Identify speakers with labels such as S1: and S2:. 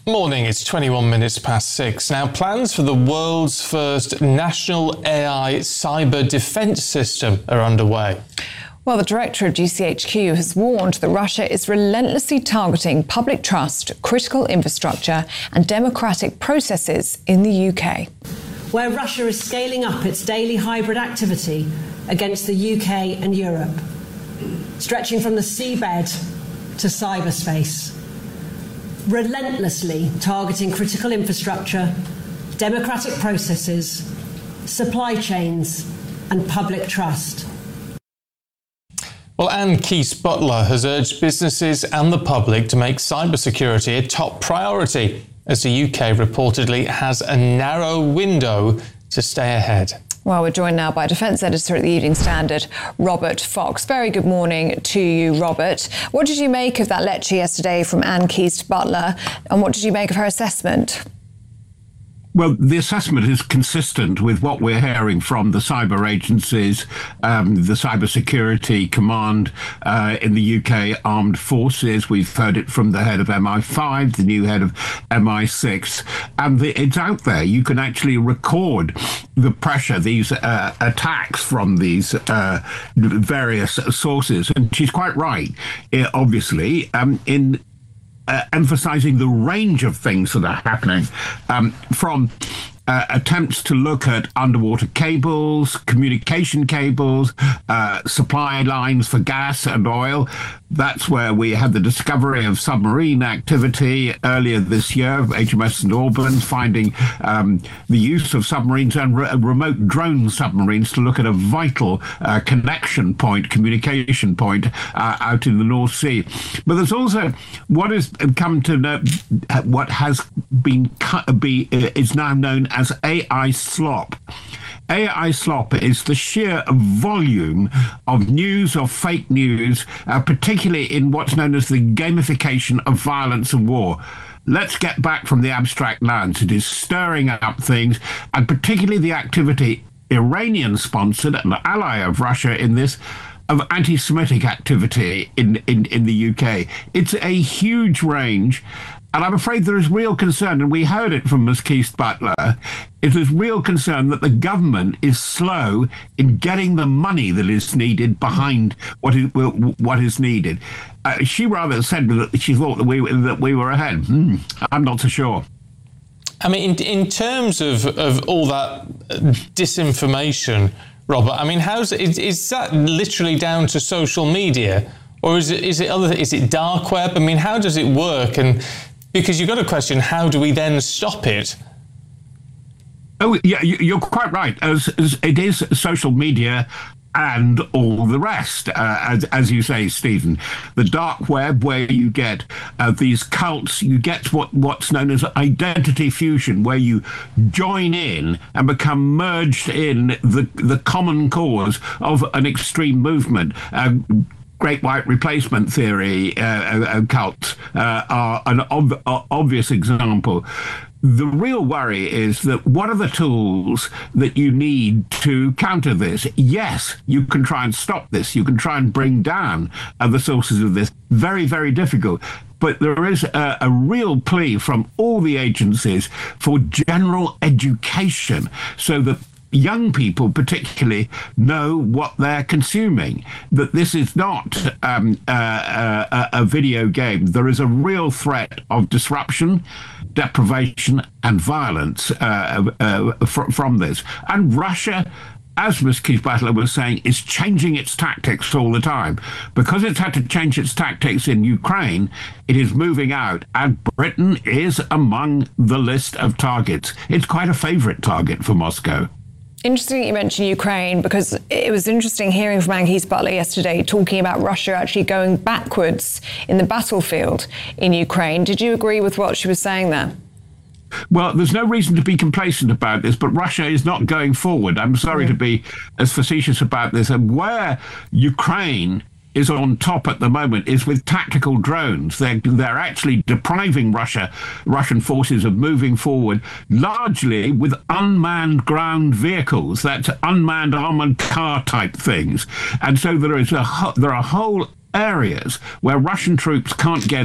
S1: Morning, it's 21 minutes past 6. Now, plans for the world's first national AI cyber defence system are underway.
S2: Well, the director of GCHQ has warned that Russia is relentlessly targeting public trust, critical infrastructure and democratic processes in the UK.
S3: Where Russia is scaling up its daily hybrid activity against the UK and Europe, stretching from the seabed to cyberspace, relentlessly targeting critical infrastructure, democratic processes, supply chains and public trust.
S1: Well, Anne Keyes-Butler has urged businesses and the public to make cybersecurity a top priority, as the UK reportedly has a narrow window to stay ahead.
S2: Well, we're joined now by Defence Editor at the Evening Standard, Robert Fox. Very good morning to you, Robert. What did you make of that lecture yesterday from Anne Keyes-Butler, and what did you make of her assessment?
S4: Well, the assessment is consistent with what we're hearing from the cyber agencies, the Cybersecurity Command in the UK Armed Forces. We've heard it from the head of MI5, the new head of MI6, and it's out there. You can actually record the pressure, these attacks from these various sources. And she's quite right, obviously, in emphasizing the range of things that are happening, from attempts to look at underwater cables, communication cables, supply lines for gas and oil. That's where we had the discovery of submarine activity earlier this year, HMS St Albans finding the use of submarines and remote drone submarines to look at a vital connection point, communication point out in the North Sea. But there's also what has come to know, what has been is now known as AI slop. AI slop is the sheer volume of news or fake news, particularly in what's known as the gamification of violence and war. Let's get back from the abstract lands. It is stirring up things, and particularly the activity Iranian-sponsored, an ally of Russia in this, of anti-Semitic activity in the UK. It's a huge range. And I'm afraid there is real concern, and we heard it from Ms. Keyes-Butler, it is real concern that the government is slow in getting the money that is needed behind what is needed. She rather said that she thought that we were ahead. I'm not so sure.
S1: I mean, in terms of all that disinformation, Robert, I mean, is that literally down to social media, or is it dark web? I mean, how does it work? And because you've got to question, how do we then stop it?
S4: Oh, yeah, you're quite right. As it is social media and all the rest, as you say, Stephen. The dark web, where you get these cults, you get what's known as identity fusion, where you join in and become merged in the common cause of an extreme movement. Great white replacement theory cults are an obvious example. The real worry is that what are the tools that you need to counter this? Yes, you can try and stop this. You can try and bring down the sources of this. Very, very difficult. But there is a real plea from all the agencies for general education so that young people particularly know what they're consuming, that this is not a video game. There is a real threat of disruption, deprivation and violence from this. And Russia, as Ms. Keyes-Butler was saying, is changing its tactics all the time. Because it's had to change its tactics in Ukraine, it is moving out, and Britain is among the list of targets. It's quite a favourite target for Moscow.
S2: Interesting that you mentioned Ukraine, because it was interesting hearing from Anne Keyes-Butler yesterday talking about Russia actually going backwards in the battlefield in Ukraine. Did you agree with what she was saying there?
S4: Well, there's no reason to be complacent about this, but Russia is not going forward. I'm sorry to be as facetious about this. And where Ukraine is on top at the moment is with tactical drones. They're actually depriving Russian forces of moving forward, largely with unmanned ground vehicles. That's unmanned armored car type things. And so there are whole areas where Russian troops can't get